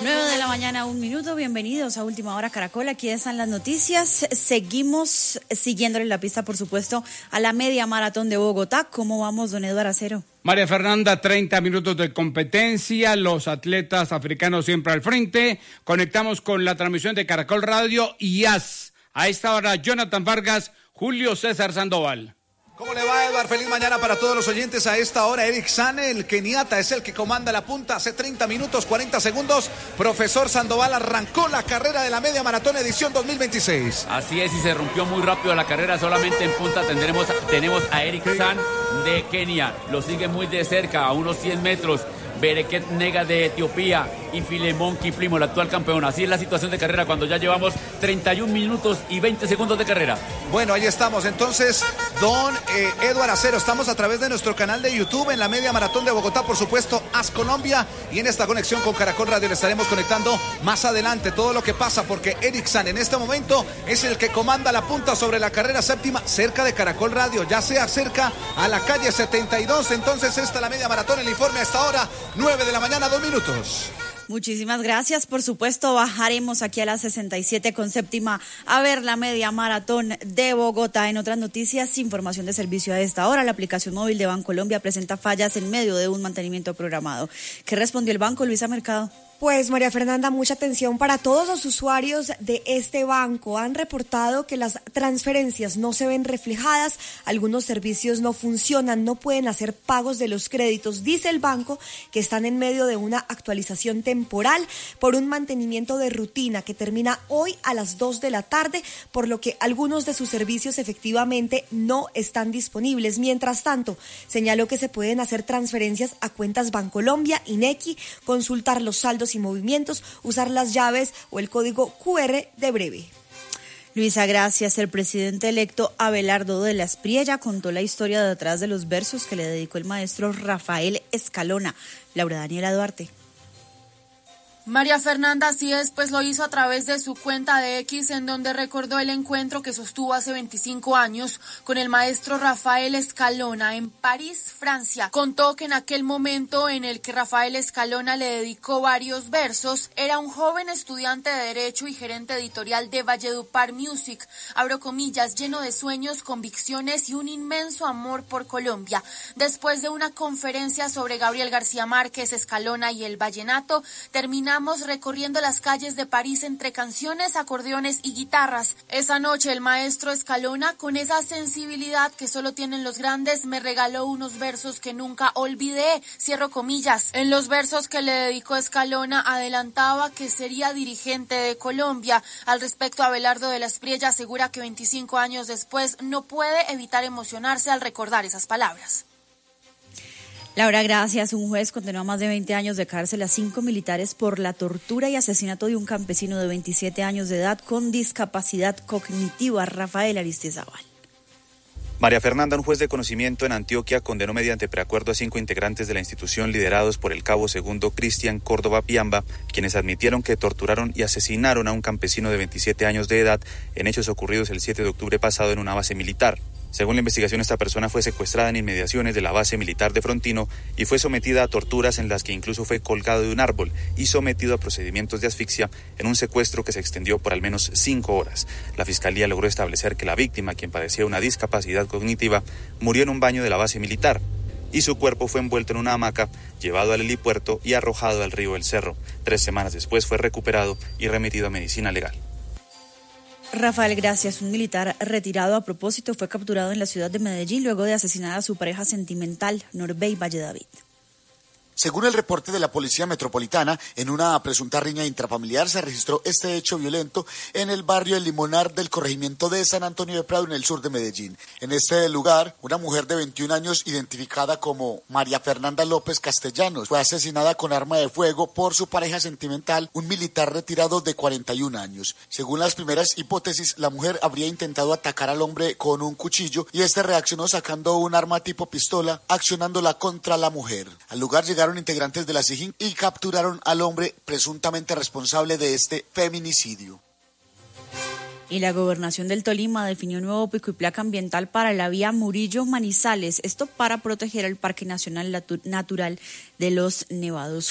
9 de la mañana, 1 minuto. Bienvenidos a Última Hora Caracol. Aquí están las noticias. Seguimos siguiéndole la pista, por supuesto, a la media maratón de Bogotá. ¿Cómo vamos, don Eduardo Acero? María Fernanda, 30 minutos de competencia, los atletas africanos siempre al frente. Conectamos con la transmisión de Caracol Radio y AS. A esta hora, Jonathan Vargas, Julio César Sandoval. ¿Cómo le va, Eduardo? Feliz mañana para todos los oyentes. A esta hora, Eric Sane, el keniata, es el que comanda la punta. Hace 30 minutos, 40 segundos, profesor Sandoval arrancó la carrera de la media maratón edición 2026. Así es, y se rompió muy rápido la carrera. Solamente en punta tenemos a Eric Sane de Kenia. Lo sigue muy de cerca, a unos 100 metros. Bereket Nega de Etiopía y Filemón Kiplimo, el actual campeón. Así es la situación de carrera cuando ya llevamos 31 minutos y 20 segundos de carrera. Bueno, ahí estamos. Entonces, don Eduardo Acero, estamos a través de nuestro canal de YouTube en la media maratón de Bogotá, por supuesto, AS Colombia, y en esta conexión con Caracol Radio le estaremos conectando más adelante todo lo que pasa, porque Eric Sane en este momento es el que comanda la punta sobre la carrera séptima cerca de Caracol Radio, ya sea cerca a la calle 72. Entonces, esta es la media maratón, el informe hasta ahora 9 de la mañana, 2 minutos. Muchísimas gracias. Por supuesto, bajaremos aquí a la 67 con séptima a ver la media maratón de Bogotá. En otras noticias, información de servicio a esta hora. La aplicación móvil de Bancolombia presenta fallas en medio de un mantenimiento programado. ¿Qué respondió el banco, Luisa Mercado? Pues, María Fernanda, mucha atención para todos los usuarios de este banco. Han reportado que las transferencias no se ven reflejadas, algunos servicios no funcionan, no pueden hacer pagos de los créditos. Dice el banco que están en medio de una actualización temporal por un mantenimiento de rutina que termina hoy a las 2 de la tarde, por lo que algunos de sus servicios efectivamente no están disponibles. Mientras tanto, señaló que se pueden hacer transferencias a cuentas Bancolombia, INECI, consultar los saldos y movimientos, usar las llaves o el código QR de breve. Luisa, gracias. El presidente electo Abelardo de la Espriella contó la historia detrás de los versos que le dedicó el maestro Rafael Escalona. Laura Daniela Duarte. María Fernanda, así es, pues lo hizo a través de su cuenta de X, en donde recordó el encuentro que sostuvo hace 25 años con el maestro Rafael Escalona en París, Francia. Contó que en aquel momento en el que Rafael Escalona le dedicó varios versos, era un joven estudiante de Derecho y gerente editorial de Valledupar Music, abro comillas, lleno de sueños, convicciones y un inmenso amor por Colombia. Después de una conferencia sobre Gabriel García Márquez, Escalona y el vallenato, terminamos recorriendo las calles de París entre canciones, acordeones y guitarras. Esa noche el maestro Escalona, con esa sensibilidad que solo tienen los grandes, me regaló unos versos que nunca olvidé, cierro comillas. En los versos que le dedicó Escalona adelantaba que sería dirigente de Colombia. Al respecto, Abelardo de la Espriella asegura que 25 años después no puede evitar emocionarse al recordar esas palabras. Laura, gracias. Un juez condenó a más de 20 años de cárcel a 5 militares por la tortura y asesinato de un campesino de 27 años de edad con discapacidad cognitiva, Rafael Aristizábal. María Fernanda, un juez de conocimiento en Antioquia, condenó mediante preacuerdo a 5 integrantes de la institución liderados por el cabo segundo Cristian Córdoba Piamba, quienes admitieron que torturaron y asesinaron a un campesino de 27 años de edad en hechos ocurridos el 7 de octubre pasado en una base militar. Según la investigación, esta persona fue secuestrada en inmediaciones de la base militar de Frontino y fue sometida a torturas en las que incluso fue colgado de un árbol y sometido a procedimientos de asfixia en un secuestro que se extendió por al menos 5 horas. La fiscalía logró establecer que la víctima, quien padecía una discapacidad cognitiva, murió en un baño de la base militar y su cuerpo fue envuelto en una hamaca, llevado al helipuerto y arrojado al río El Cerro. 3 semanas después fue recuperado y remitido a medicina legal. Rafael, gracias. Un militar retirado a propósito fue capturado en la ciudad de Medellín luego de asesinar a su pareja sentimental, Norbey Valledavid. Según el reporte de la Policía Metropolitana, en una presunta riña intrafamiliar se registró este hecho violento en el barrio El Limonar del corregimiento de San Antonio de Prado, en el sur de Medellín. En este lugar, una mujer de 21 años, identificada como María Fernanda López Castellanos, fue asesinada con arma de fuego por su pareja sentimental, un militar retirado de 41 años. Según las primeras hipótesis, la mujer habría intentado atacar al hombre con un cuchillo y este reaccionó sacando un arma tipo pistola, accionándola contra la mujer. Al lugar llegaron integrantes de la SIJIN y capturaron al hombre presuntamente responsable de este feminicidio. Y la Gobernación del Tolima definió un nuevo pico y placa ambiental para la vía Murillo-Manizales, esto para proteger el Parque Nacional Natural de los Nevados.